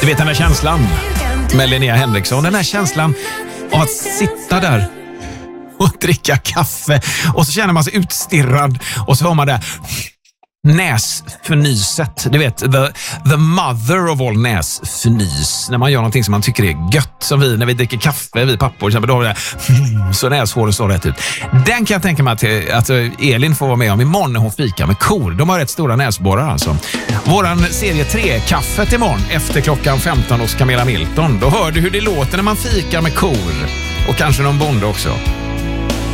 Du vet den här känslan med Linnea Henriksson. Den här känslan av att sitta där och dricka kaffe. Och så känner man sig utstirrad. Och så har man det näsförnyset. Du vet, the mother of all näsförnys. När man gör någonting som man tycker är gött. Som vi, när vi dricker kaffe, vi pappor. Då har vi det så näshåret står rätt ut. Den kan jag tänka mig att Elin får vara med om imorgon när hon fikar med kor. De har rätt stora näsborrar alltså. Våran serie 3-kaffet imorgon efter klockan 15 hos Camilla Milton. Då hör du hur det låter när man fikar med kor. Och kanske någon bonde också.